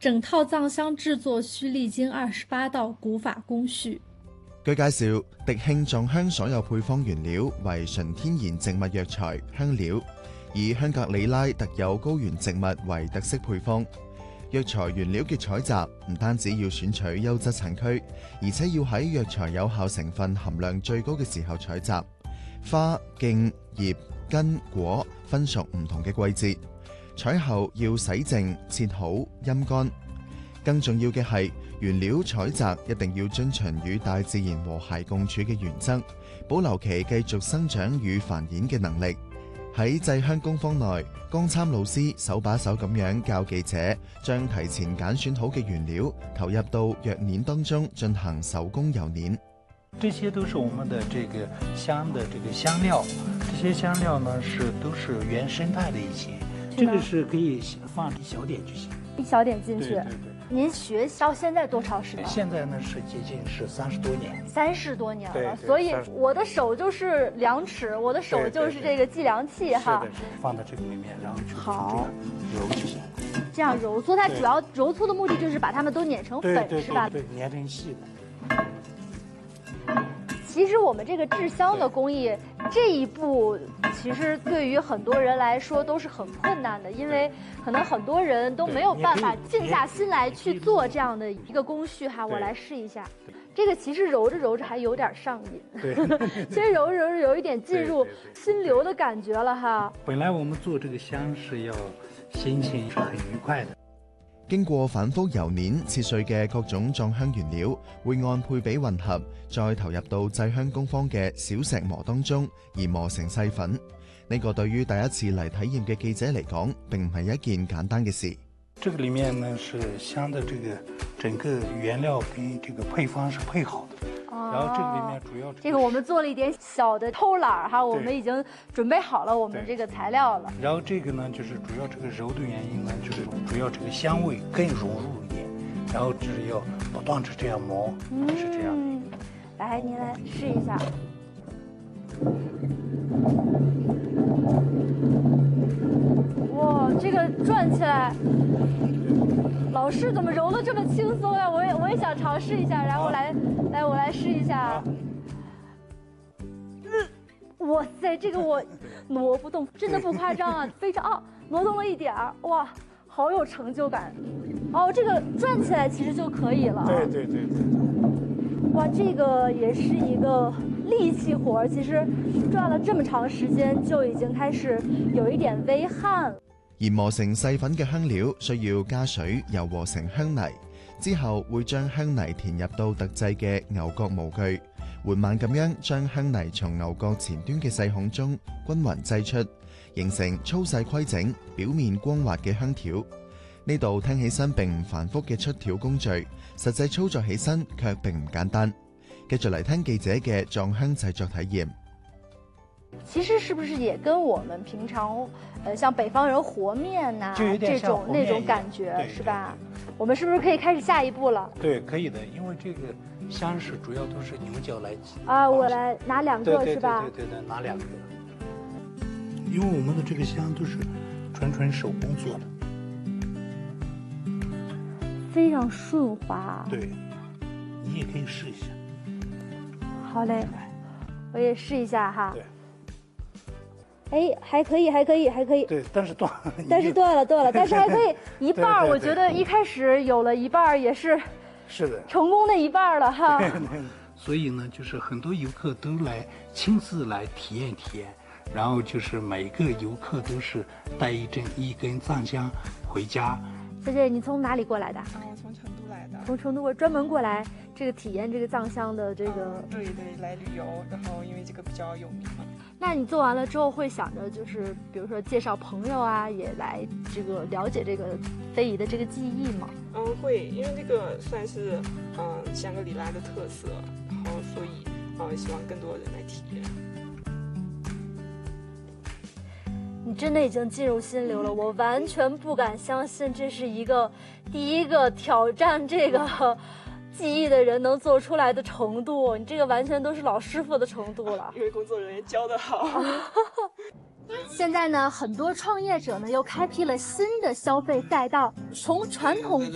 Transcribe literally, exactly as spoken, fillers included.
整套藏香制作需历經二十八道古法工序。 據介紹，迪慶藏香所有配方原料為純天然植物藥材香料，以香格里拉特有高原植物為特色配方。藥材原料嘅採集唔單止要選取優質產區，而且要喺藥材有效成分含量最高嘅時候採集。花、莖、葉、根、果分屬唔同嘅季節，採後要洗淨、切好、陰乾。更重要嘅係，原料採集一定要遵循與大自然和諧共處嘅原則，保留其繼續生長與繁衍嘅能力。喺製香工坊內，江參老師手把手咁樣教記者將提前揀選好嘅原料投入到藥碾當中進行手工揉碾。 這些都是我們的這個香的這個香料，這些香料呢是都是原生態的一些，這個是可以放一小點就行， 一小點進去。 對對對。 您學到現在多長時間？ 現在呢是接近是三十多年， 三十多年了。 對對， 所以我的手就是量尺，我的手就是這個計量器哈。 是的，放到這個裏面，然後就好揉就行。 這樣揉搓，它主要揉搓的目的就是把它們都碾成粉， 對對對是吧？ 對，碾成細的。 其實我們這個製香的工藝這一步，其實對於很多人來說都是很困難的，因為可能很多人都沒有辦法靜下心來去做這樣的一個工序哈。我來試一下，這個其實揉着揉着還有點上癮， 對， 其實揉着揉着有一點進入心流的感覺了哈。 本來我們做這個香是要心情是很愉快的。 經過反覆揉捻切碎嘅各種藏香原料，會按配比混合，再投入到製香工坊嘅小石磨當中，而磨成細粉。呢、這個對於第一次嚟體驗嘅記者嚟講，並唔係一件簡單嘅事。 這個裡面呢是香的這個整個原料跟這個配方是配好的。然後這個裡面主要這個我們做了一點小的偷懶哈，我們已經準備好了我們這個材料了。 然後這個呢，就是主要這個揉的原因呢，就是主要這個香味更融入一點，然後只要不斷地這樣磨，嗯、是這樣的。 來，您來試一下。哇，這個轉起來。老師怎麼揉得這麼輕鬆呀？我也我也想嘗試一下，然後來來我來試一下。嗯，哇塞，這個我挪不動，真的不誇張啊，非常啊，挪動了一點兒，哇，好有成就感。哦，這個轉起來其實就可以了。 對對對對。 哇，這個也是一個力氣活，其實轉了這麼長時間，就已經開始有一點微汗了。 研磨成細粉嘅香料需要加水揉和成香泥，之後會將香泥填入到特製嘅牛角模具，緩慢咁樣將香泥從牛角前端嘅細孔中均勻擠出，形成粗細規整、表面光滑嘅香條。呢度聽起身並唔繁複嘅出條工序，實際操作起身卻並唔簡單。繼續嚟聽記者嘅藏香製作體驗。 其實是不是也跟我們平常，呃，像北方人和麵呐、啊，這種那種感覺，是吧？我們是不是可以開始下一步了？ 對，可以的，因為這個香是主要都是牛角來擠。 啊，我來拿兩個，是吧？ 對對對對，拿兩個。因為我們的這個香都是純純手工做的， 非常順滑。 對，你也可以試一下。 好嘞，我也試一下哈。 對。 哎，還可以，還可以，還可以。 對，但是斷， 但是斷了，斷了，但是還可以一半。我覺得一開始有了一半，也是是的， 成功的一半了哈。 所以呢，就是很多遊客都來親自來體驗體驗，然後就是每個遊客都是帶一針一根藏香回家。 姐姐，你從哪裡過來的？ 啊，我從成都來的。 從成都過專門過來這個體驗這個藏香的這個。 啊、對對，來旅遊，然後因為這個比較有名嘛。 那你做完了之後會想着，就是比如說介紹朋友啊，也來這個了解這個非遺的這個技藝嗎？ 嗯，會，因為這個算是嗯香格里拉的特色，然後所以嗯希望更多人來體驗。 你真的已經進入心流了，我完全不敢相信這是一個第一個挑戰這個技藝的人能做出來的程度，你這個完全都是老師傅的程度了。 因為工作人員教得好。 現在呢，很多創業者呢又開闢了新的消費賽道，從傳統